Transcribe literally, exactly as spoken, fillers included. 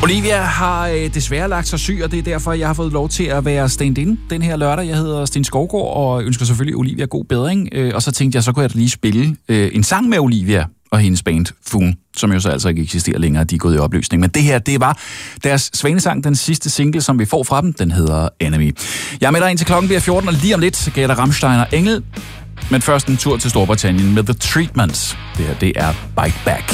Olivia har øh, desværre lagt sig syg, og det er derfor, jeg har fået lov til at være stand-in den her lørdag. Jeg hedder Sten Skovgaard og ønsker selvfølgelig Olivia god bedring. Øh, og så tænkte jeg, så kunne jeg da lige spille øh, en sang med Olivia og hendes band Fun, som jo så altså ikke eksisterer længere. De er gået i opløsning. Men det her, det var deres svanesang, den sidste single, som vi får fra dem. Den hedder Enemy. Jeg er med dig ind til klokken bliver fjorten, og lige om lidt gælder Rammstein og Engel. Men først en tur til Storbritannien med The Treatments. Det her, det er Bite Back.